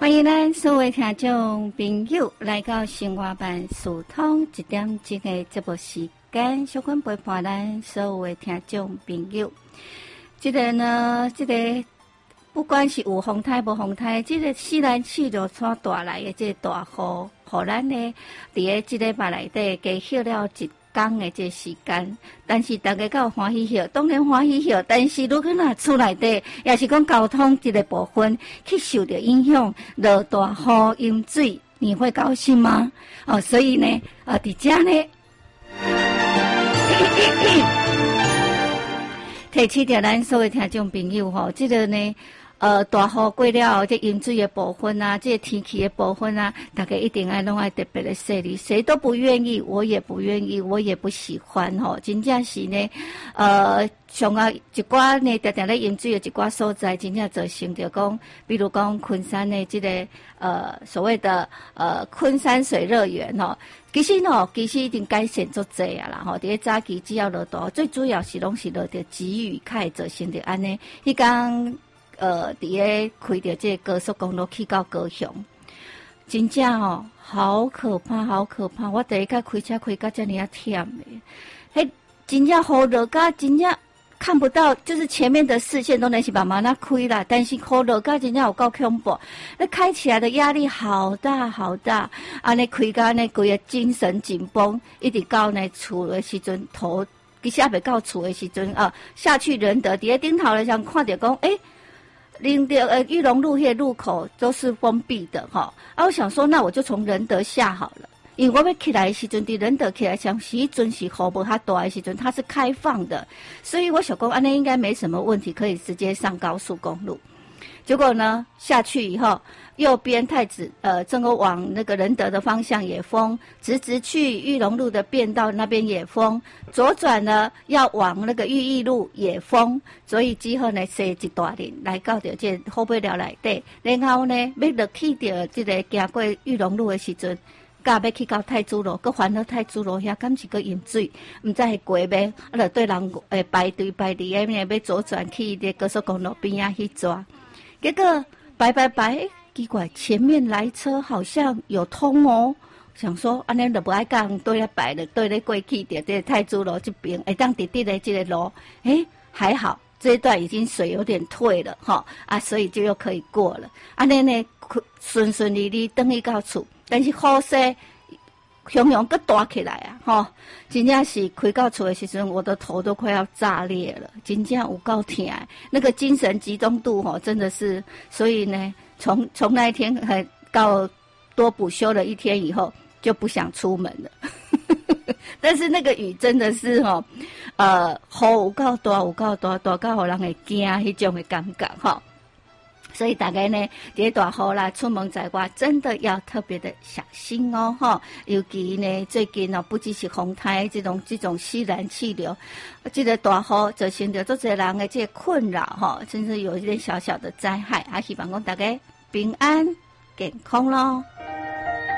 欢迎咱所有听众朋友来到生活版疏通1.1个节目时间，小坤陪伴咱所有的听众朋友。这个呢，不管是有风台无风台，这个西南气流带大来的这个大雨，互咱呢伫个这个把内底加歇了一天的这个时间，但是大家够欢喜歇，当然欢喜歇。但是如果那厝内底，也是讲交通这个部分去受到影响，落大雨淹水，你会高兴吗？哦，所以呢，伫遮呢，提起着咱所有听众朋友吼，这个呢。大雨过了，这淹水的部分啊，这天气的部分啊，大家一定要拢爱特别的说理，谁都不愿意，我也不愿意，我也不喜欢吼。真正是呢，像啊一寡呢，常常咧淹水的一寡所在，真正造成着讲，比如讲昆山的这个所谓的昆山水乐园吼。其实已经改善足济啊啦吼！伫个早期只要落大，最主要是拢是落着急雨，较会造成着安尼。迄天伫个开着这高速公路去到高雄，真正哦，好可怕，好可怕！我第一个开车开到这么啊忝的，迄真正雨落甲真正看不到，就是前面的视线都能是慢慢那开啦，但是雨落甲真正有够恐怖，那开起来的压力好大好大，安尼开到呢规个精神紧绷，一直到呢厝的时阵头，其实也未到厝的时阵下去仁德伫个顶头咧，想看到讲林的玉龙路迄路口都是封闭的哈，我想说，那我就从仁德下好了，因为我要起来的时阵，伫仁德起来，像时阵是雨无它大的时阵，它是开放的，所以我想讲，安尼应该没什么问题，可以直接上高速公路。结果呢，下去以后，右边太子正好往那个仁德的方向也封，直去玉龙路的便道那边也封，左转呢要往那个裕义路也封，所以之后呢，塞一大林来到着这后背寮内底，然后呢，要落去着这个行过玉龙路的时阵，甲要去到太子路，搁翻到太子路遐，敢是搁淹水，唔知系过咩，就对人排队排伫遐面要左转去这高速公路边啊去抓。结果拜，奇怪，前面来车好像有通哦，想说安尼就不爱讲对咧摆了，对咧过去的这太子路这边，当直直的这个路，还好这一段已经水有点退了哈所以就又可以过了，安尼呢顺利利登去到厝，但是雨势汹涌个大起来啊真正是开到厝的时阵，我的头都快要炸裂了，真正有够痛，那个精神集中度真的是，所以呢，从那一天到多补休了一天以后，就不想出门了。但是那个雨真的是雨有够大，大到互人会惊迄种的感觉所以大概呢，这大雨啦，出门在外真的要特别的小心哦，尤其呢，最近不只是风台这种西南气流，这个大雨造成着足侪人的这个困扰甚至有一点小小的灾害，希望讲大家平安健康咯。